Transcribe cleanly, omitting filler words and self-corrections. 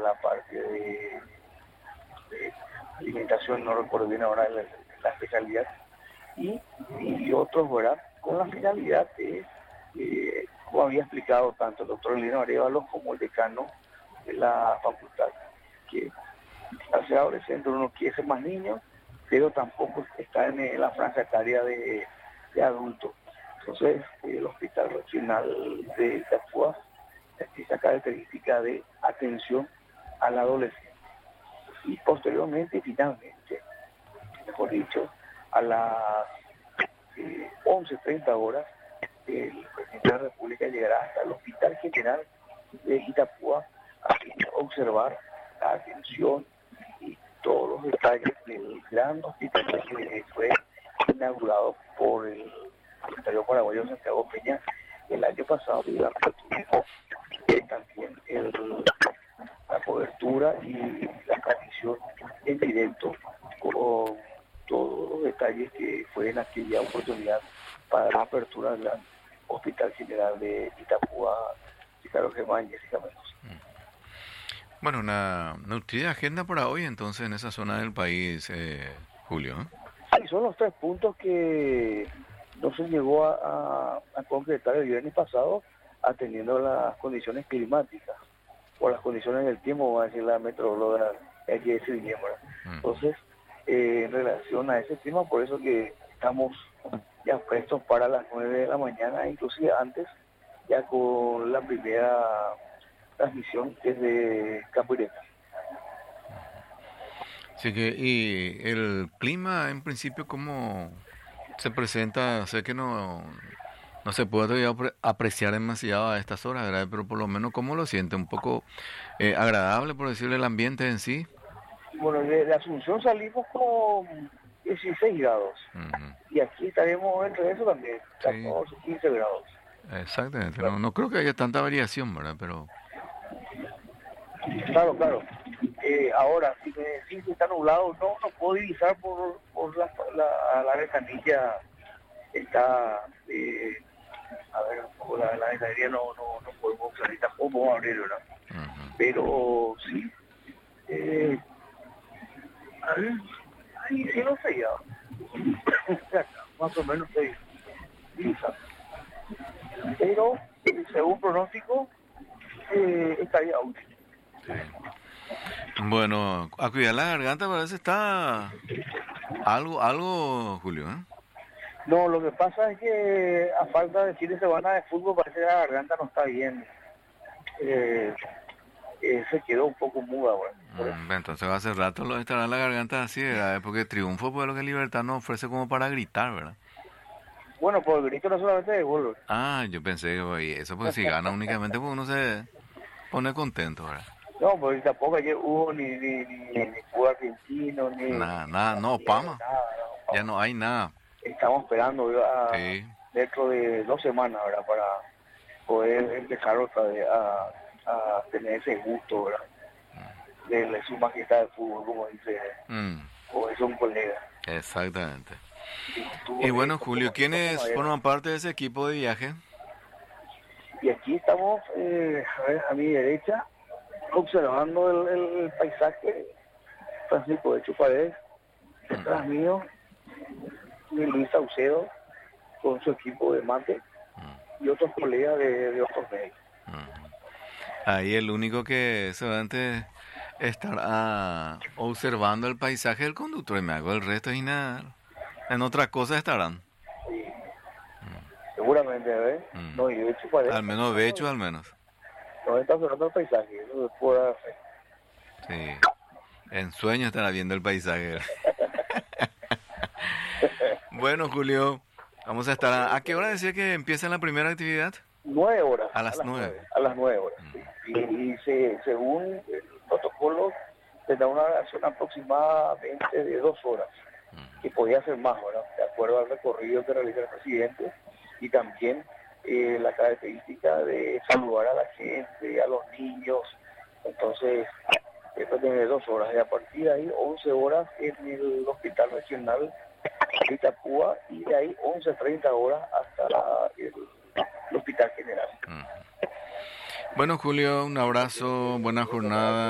la parte de alimentación, no recuerdo bien ahora la especialidad, y otros, ¿verdad? Con la finalidad de, como había explicado tanto el doctor Lino Arevalo como el decano de la facultad, que al ser adolescente uno no quiere ser más niño, pero tampoco está en la franja etaria de adulto. Entonces, el Hospital Regional de Itapúa tiene esa característica de atención al adolescente. Y posteriormente, finalmente, mejor dicho, a las 11:30 horas, el presidente de la República llegará hasta el Hospital General de Itapúa a observar la atención y todos los detalles del gran hospital que fue inaugurado por el Estadio Paraguayo Santiago Peña el año pasado, y también la cobertura y la transmisión en directo con todos los detalles que fue en aquella oportunidad para la apertura del gran Hospital General de Itapúa, Ricardo Germán y Jessica Mendoza. Bueno, una nutrida agenda para hoy entonces en esa zona del país, Julio. Sí, son los 3 puntos que no se llegó a concretar el viernes pasado, atendiendo las condiciones climáticas o las condiciones del tiempo, va a decir la metróloga, hay que decir bien, ¿verdad? Entonces, en relación a ese tema, por eso que estamos ya prestos para las 9 de la mañana, inclusive antes, ya con la primera transmisión desde Campireta. Así que, y el clima en principio, ¿cómo se presenta? Sé que no se puede todavía apreciar demasiado a estas horas, ¿verdad? Pero por lo menos, ¿cómo lo siente? Un poco agradable, por decirle, el ambiente en sí. Bueno, de Asunción salimos con 16 grados. Y aquí estaremos entre eso también, 14, 15 grados. Exactamente, no creo que haya tanta variación, ¿verdad? Pero... Claro. Ahora, si me decís que está nublado, no puedo divisar por la ventanilla. Está, a ver, por la ventanilla no podemos usar, ahorita podemos abrir, ¿verdad? Pero sí, a ver, ahí sí no sé ya. Más o menos estoy divisando. Pero, según pronóstico, estaría útil. Sí. Bueno, a cuidar la garganta parece está algo, Julio, ¿eh? No, lo que pasa es que a falta de fin de semana de fútbol parece que la garganta no está bien. Se quedó un poco muda, bueno. Entonces va a ser rato lo estará la garganta así, ¿verdad? Porque triunfo pues lo que Libertad nos ofrece como para gritar, ¿verdad? Bueno, por el grito no solamente de gol. Yo pensé que eso pues si gana únicamente pues uno se pone contento, ¿verdad? No, pues tampoco ayer hubo ni fútbol argentino, ni... Nada, no, Pama. Ya no hay nada. Estamos esperando dentro de 2 semanas, ¿verdad? Para poder empezar otra vez a tener ese gusto, ¿verdad? De su majestad del fútbol, como dice, como dice un colega. Exactamente. Y bueno, Julio, ¿quiénes forman parte de ese equipo de viaje? Y aquí estamos, a mi derecha, observando el paisaje, Francisco de Chupares, detrás mío, Luis Saucedo, con su equipo de mate, y otros colegas de otros medios. Ahí el único que seguramente estará observando el paisaje del conductor, y me hago el resto y nada. En otras cosas estarán. Sí. Seguramente, ¿ves? No, y de hecho parece. Al menos Becho, al menos. No está observando el paisaje, eso es pura fe. Sí. En sueño estará viendo el paisaje. Bueno, Julio, vamos a estar... ¿A qué hora decía que empieza la primera actividad? 9 horas. A las 9. A las 9 horas. Y según el protocolo, se da una duración aproximadamente de 2 horas. Que podía ser más, ¿verdad? De acuerdo al recorrido que realiza el presidente y también la característica de saludar a la gente, a los niños. Entonces, esto tiene 2 horas. Y a partir de ahí, 11 horas en el Hospital Regional de Itapúa y de ahí 11:30 horas hasta el Hospital General. Bueno, Julio, un abrazo, buena jornada.